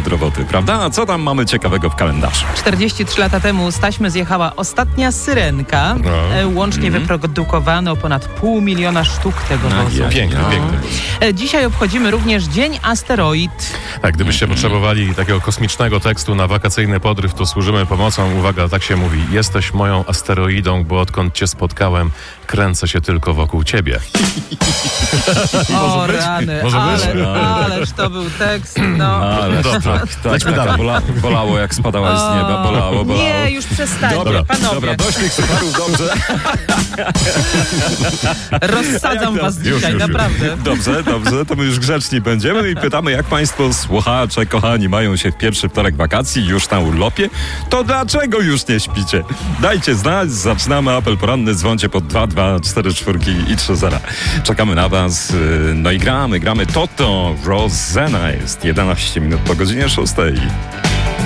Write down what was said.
do roboty, prawda? A co tam mamy ciekawego w kalendarzu? 43 lata temu z taśmy zjechała ostatnia Syrenka. Łącznie wyprodukowano ponad 500 000 sztuk tego wozu. Piękny. Dzisiaj obchodzimy również Dzień Asteroid. Tak, gdybyście potrzebowali takiego kosmicznego tekstu na wakacyjny podryw, to służymy pomocą. Uwaga, tak się mówi. Jesteś moją asteroidą, bo odkąd cię spotkałem, kręcę się tylko wokół ciebie. O rany, ależ to był tekst, no. Ale tak, bolało jak spadałaś z nieba, bolało. Nie, już przestańcie, panowie. Dobra, dość tych sucharów, dobrze. Rozsadzam was dzisiaj, Już. naprawdę. Dobrze, to my już grzeczni będziemy i pytamy, jak państwo słuchacze, kochani, mają się w pierwszy wtorek wakacji, już na urlopie, to dlaczego już nie śpicie? Dajcie znać, zaczynamy apel poranny, dzwoncie pod 2244 i 30. Czekamy na was, no i gramy Toto, Rosanna, jest 11 minut po godzinie 6.